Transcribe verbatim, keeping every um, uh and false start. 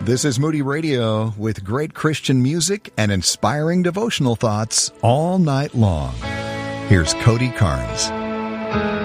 This is Moody Radio with great Christian music and inspiring devotional thoughts all night long. Here's Cody Carnes.